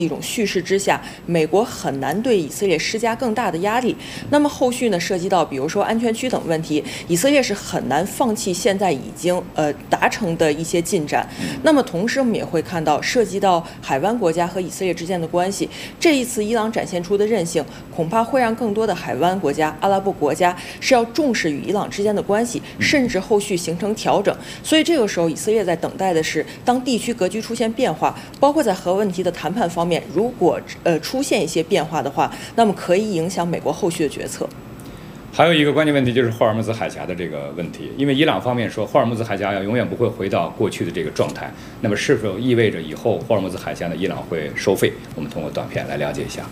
一种叙事之下，美国很难对以色列施加更大的压力。那么后续呢，涉及到比如说安全区等问题，以色列是很难放弃现在已经达成的一些进展。那么同时我们也会看到，涉及到海湾国家和以色列之间的关系，这一次伊朗展现出的韧性，恐怕会让更多的海湾国家、阿拉伯国家是要重视与伊朗之间的关系，甚至后续形成调整。所以这个时候，以色列在等待的是，当地区格局出现变化，包括在核问题的谈判方面。如果出现一些变化的话，那么可以影响美国后续的决策。 还有一个关键问题就是霍尔木兹海峡的这个问题，因为伊朗方面说霍尔木兹海峡永远不会回到过去的这个状态，那么是否意味着以后霍尔木兹海峡呢伊朗会收费？我们通过短片来了解一下。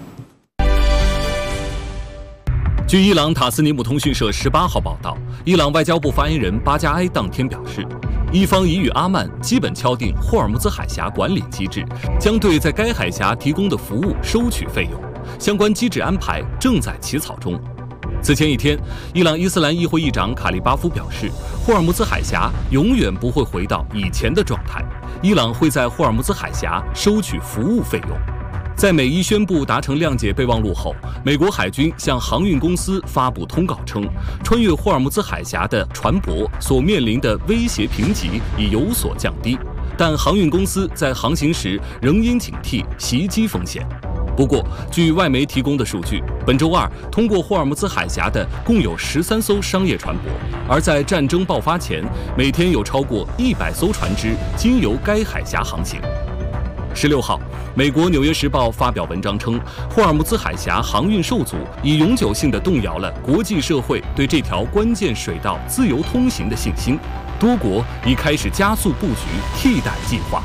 据伊朗塔斯尼姆通讯社18号报道，伊朗外交部发言人巴加埃当天表示，伊方已与阿曼基本敲定霍尔木兹海峡管理机制，将对在该海峡提供的服务收取费用，相关机制安排正在起草中。此前一天，伊朗伊斯兰议会议长卡利巴夫表示，霍尔木兹海峡永远不会回到以前的状态，伊朗会在霍尔木兹海峡收取服务费用。在美伊宣布达成谅解备忘录后，美国海军向航运公司发布通告称，穿越霍尔木兹海峡的船舶所面临的威胁评级已有所降低，但航运公司在航行时仍应警惕袭击风险。不过，据外媒提供的数据，本周二通过霍尔木兹海峡的共有13艘商业船舶，而在战争爆发前，每天有超过100艘船只经由该海峡航行。16号，美国《纽约时报》发表文章称，霍尔木兹海峡航运受阻，已永久性地动摇了国际社会对这条关键水道自由通行的信心。多国已开始加速布局替代计划。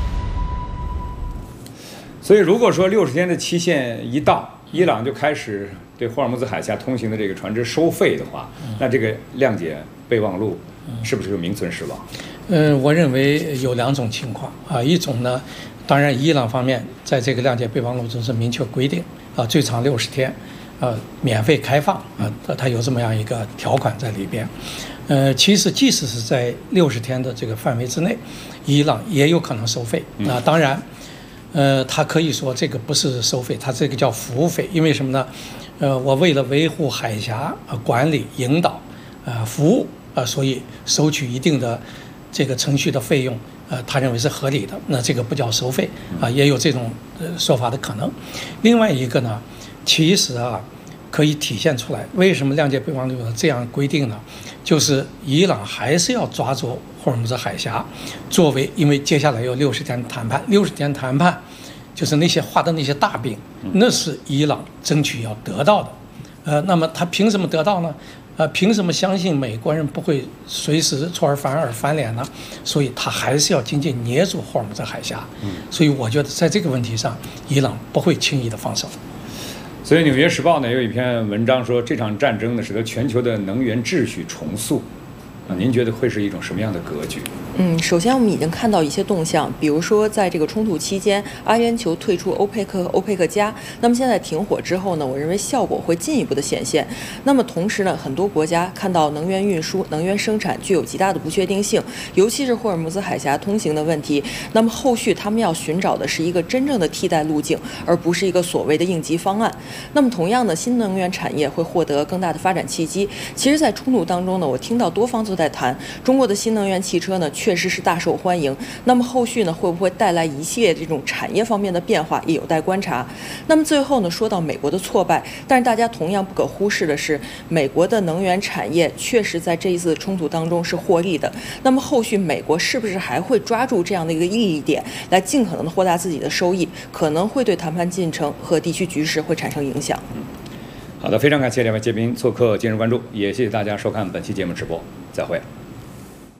所以，如果说60天的期限一到，伊朗就开始对霍尔木兹海峡通行的这个船只收费的话，那这个谅解备忘录是不是就名存实亡？ 我认为有2种情况啊，一种呢。当然，伊朗方面在这个谅解备忘录中是明确规定啊，最长60天，免费开放啊，它有这么样一个条款在里边。其实即使是在60天的这个范围之内，伊朗也有可能收费。那当然，它可以说这个不是收费，它这个叫服务费。因为什么呢？我为了维护海峡管理、引导、服务所以收取一定的这个程序的费用。他认为是合理的，那这个不叫收费啊，也有这种说法的可能。另外一个呢，其实可以体现出来，为什么谅解备忘录这样规定呢？就是伊朗还是要抓住霍尔木兹海峡作为，因为接下来有60天谈判，60天谈判就是那些画的那些大饼，那是伊朗争取要得到的。那么他凭什么得到呢？凭什么相信美国人不会随时出尔反尔翻脸呢？所以他还是要紧紧捏住霍尔木兹海峡。所以我觉得在这个问题上，伊朗不会轻易的放手。 所以《纽约时报》呢有一篇文章说，这场战争呢使得全球的能源秩序重塑。您觉得会是一种什么样的格局？ 首先我们已经看到一些动向，比如说在这个冲突期间，阿联酋退出欧佩克和欧佩克加。那么现在停火之后呢，我认为效果会进一步的显现。那么同时呢，很多国家看到能源运输、能源生产具有极大的不确定性，尤其是霍尔木兹海峡通行的问题。那么后续他们要寻找的是一个真正的替代路径，而不是一个所谓的应急方案。那么同样的，新能源产业会获得更大的发展契机。其实，在冲突当中呢，我听到多方都在谈中国的新能源汽车呢，确实是大受欢迎。那么后续呢，会不会带来一系列这种产业方面的变化，也有待观察。那么最后呢，说到美国的挫败，但是大家同样不可忽视的是，美国的能源产业确实在这一次冲突当中是获利的。那么后续美国是不是还会抓住这样的一个利益点，来尽可能的扩大自己的收益，可能会对谈判进程和地区局势会产生影响。 好的，非常感谢两位嘉宾做客今日关注，也谢谢大家收看本期节目直播，再会。